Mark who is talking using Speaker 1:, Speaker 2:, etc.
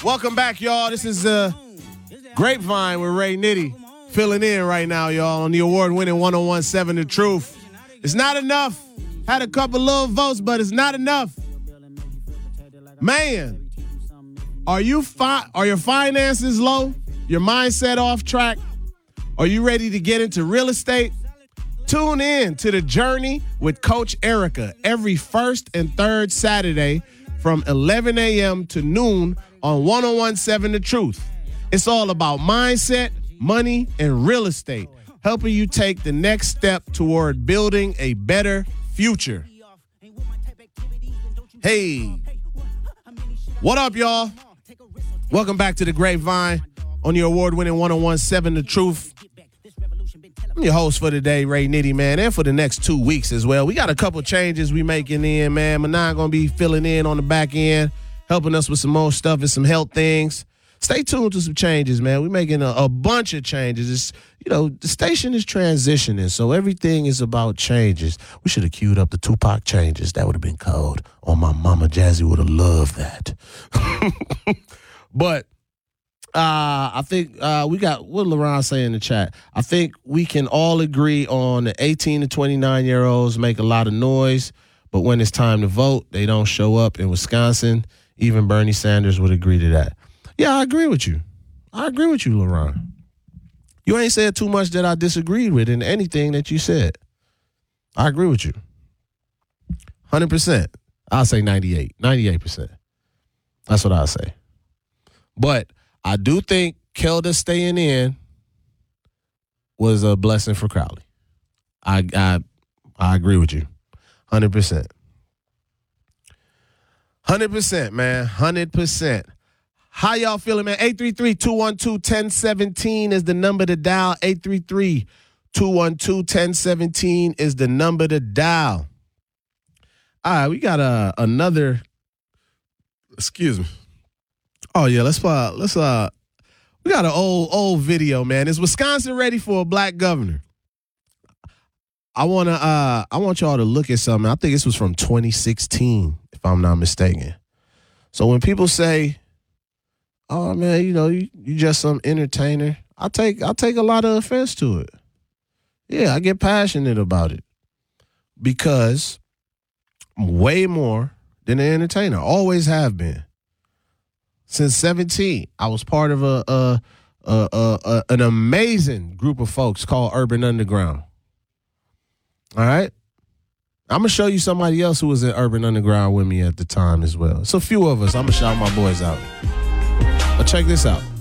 Speaker 1: Welcome back, y'all. This is Grapevine with Ray Nitty filling in right now, y'all, on the award-winning 101.7 The Truth. It's not enough. Had a couple little votes, but it's not enough. Man, are your finances low? Your mindset off track? Are you ready to get into real estate? Tune in to The Journey with Coach Erica every first and third Saturday from 11 a.m. to noon on 101.7 The Truth. It's all about mindset, money, and real estate, helping you take the next step toward building a better future. Hey, what up, y'all? Welcome back to The Grapevine on your award-winning 101.7 The Truth. I'm your host for today, Ray Nitty, man, and for the next 2 weeks as well. We got a couple changes we making in, man. Manon going to be filling in on the back end, helping us with some more stuff and some health things. Stay tuned to some changes, man. We're making a bunch of changes. It's, the station is transitioning, so everything is about changes. We should have queued up the Tupac changes. That would have been cold. Oh, my mama Jazzy would have loved that. But I think we got, what did LaRon say in the chat? I think we can all agree on the 18 to 29-year-olds make a lot of noise, but when it's time to vote, they don't show up in Wisconsin. Even Bernie Sanders would agree to that. Yeah, I agree with you. LaRon. You ain't said too much that I disagreed with in anything that you said. I agree with you. 100%. I'll say 98%. That's what I'll say. But I do think Kelda staying in was a blessing for Crowley. I agree with you. 100%. 100%, man. 100%. How y'all feeling, man? 833-212-1017 is the number to dial. 833-212-1017 is the number to dial. All right, we got another. Excuse me. Oh yeah, let's we got an old video, man. Is Wisconsin ready for a black governor? I want y'all to look at something. I think this was from 2016, if I'm not mistaken. So when people say, "Oh man, you just some entertainer," I take a lot of offense to it. Yeah, I get passionate about it because I'm way more than an entertainer. Always have been. Since 17, I was part of an amazing group of folks called Urban Underground. All right? I'm going to show you somebody else who was in Urban Underground with me at the time as well. It's a few of us. I'm going to shout my boys out. But check this out.